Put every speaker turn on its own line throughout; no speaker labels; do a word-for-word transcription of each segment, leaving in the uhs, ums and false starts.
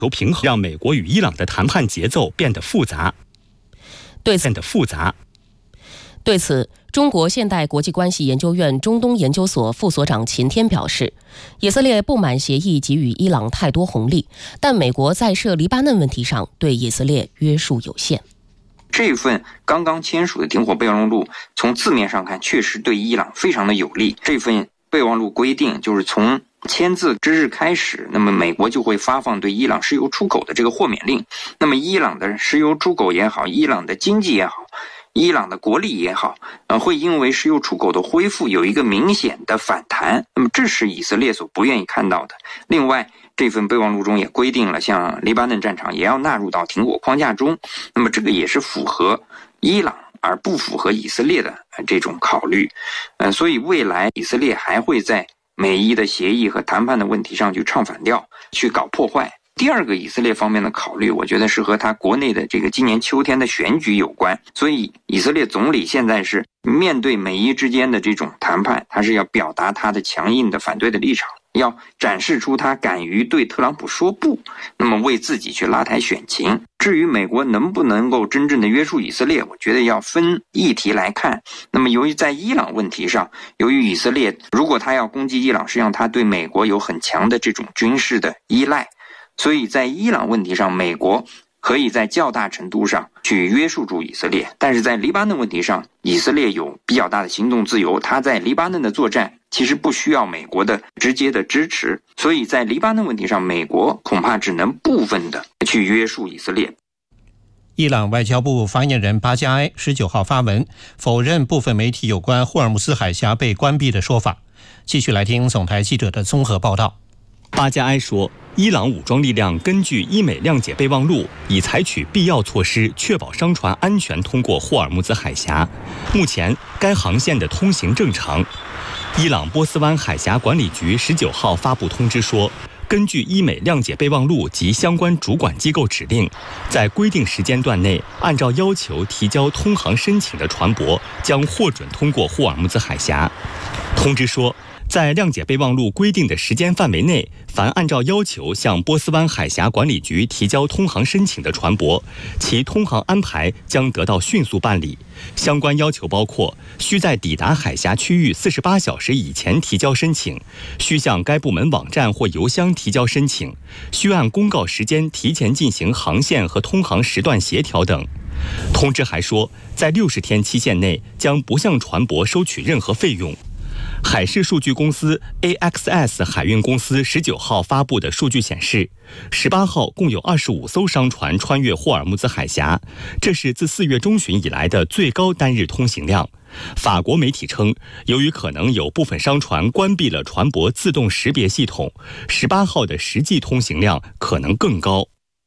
求平衡，让美国与伊朗的谈判节奏变得复杂。
对此，
变得复杂。
对此，中国现代国际关系研究院中东研究所副所长秦天表示，以色列不满协议给予伊朗太多红利，但美国在涉黎巴嫩问题上对以色列约束有限。
这份刚刚签署的停火备忘录，从字面上看确实对伊朗非常的有利。这份备忘录规定，就是从签字之日开始，那么美国就会发放对伊朗石油出口的这个豁免令。那么伊朗的石油出口也好，伊朗的经济也好，伊朗的国力也好，呃，会因为石油出口的恢复有一个明显的反弹。那么这是以色列所不愿意看到的。另外，这份备忘录中也规定了，像黎巴嫩战场也要纳入到停火框架中。那么这个也是符合伊朗而不符合以色列的这种考虑。呃，所以未来以色列还会在美伊的协议和谈判的问题上去唱反调，去搞破坏。第二个以色列方面的考虑，我觉得是和他国内的这个今年秋天的选举有关。所以以色列总理现在是面对美伊之间的这种谈判，他是要表达他的强硬的反对的立场，要展示出他敢于对特朗普说不，那么为自己去拉抬选情。至于美国能不能够真正的约束以色列，我觉得要分议题来看。那么由于在伊朗问题上，由于以色列如果他要攻击伊朗，实际上他对美国有很强的这种军事的依赖，所以在伊朗问题上，美国可以在较大程度上去约束住以色列。但是在黎巴嫩问题上，以色列有比较大的行动自由，他在黎巴嫩的作战其实不需要美国的直接的支持，所以在黎巴嫩问题上，美国恐怕只能部分的去约束以色列。
伊朗外交部发言人巴加埃十九号发文否认部分媒体有关霍尔木兹海峡被关闭的说法。继续来听总台记者的综合报道。
巴加埃说，伊朗武装力量根据伊美谅解备忘录，已采取必要措施，确保商船安全通过霍尔木兹海峡。目前，该航线的通行正常。伊朗波斯湾海峡管理局十九号发布通知说，根据伊美谅解备忘录及相关主管机构指令，在规定时间段内，按照要求提交通航申请的船舶将获准通过霍尔木兹海峡。通知说，在谅解备忘录规定的时间范围内，凡按照要求向波斯湾海峡管理局提交通航申请的船舶，其通航安排将得到迅速办理。相关要求包括：需在抵达海峡区域四十八小时以前提交申请，需向该部门网站或邮箱提交申请，需按公告时间提前进行航线和通航时段协调等。通知还说，在六十天期限内将不向船舶收取任何费用。海事数据公司 A X S 海运公司十九号发布的数据显示，十八号共有二十五艘商船穿越霍尔木兹海峡，这是自四月中旬以来的最高单日通行量。法国媒体称，由于可能有部分商船关闭了船舶自动识别系统，十八号的实际通行量可能更高。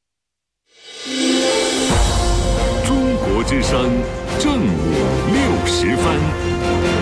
中国之声，正午六时分。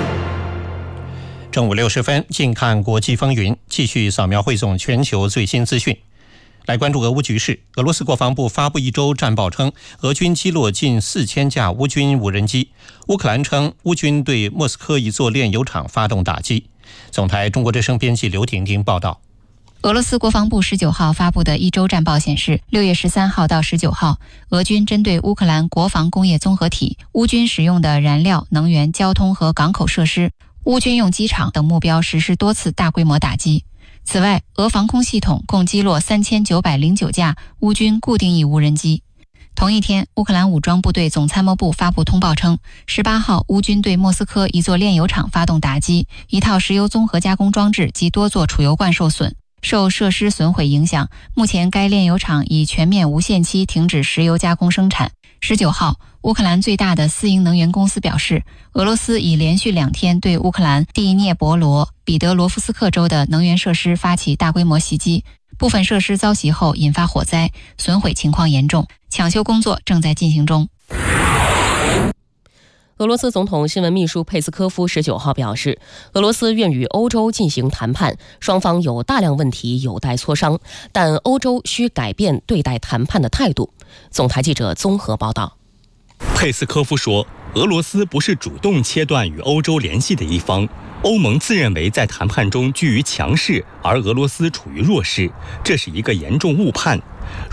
正午六十分，近看国际风云，继续扫描汇总全球最新资讯。来关注俄乌局势，俄罗斯国防部发布一周战报称，俄军击落近四千架乌军无人机。乌克兰称，乌军对莫斯科一座炼油厂发动打击。总台中国之声编辑刘婷婷报道。
俄罗斯国防部十九号发布的一周战报显示，六月十三号到十九号，俄军针对乌克兰国防工业综合体、乌军使用的燃料、能源、交通和港口设施、乌军用机场等目标实施多次大规模打击。此外，俄防空系统共击落三千九百零九架乌军固定翼无人机。同一天，乌克兰武装部队总参谋部发布通报称，十八号乌军对莫斯科一座炼油厂发动打击，一套石油综合加工装置及多座储油罐受损。受设施损毁影响，目前该炼油厂已全面无限期停止石油加工生产。十九号，乌克兰最大的私营能源公司表示，俄罗斯已连续两天对乌克兰第聂伯罗、彼得罗夫斯克州的能源设施发起大规模袭击，部分设施遭袭后引发火灾，损毁情况严重，抢修工作正在进行中。
俄罗斯总统新闻秘书佩斯科夫十九号表示，俄罗斯愿与欧洲进行谈判，双方有大量问题有待磋商，但欧洲需改变对待谈判的态度。总台记者综合报道。
佩斯科夫说， 俄罗斯不是主动切断与欧洲联系的一方，欧盟自认为在谈判中居于强势，而俄罗斯处于弱势，这是一个严重误判。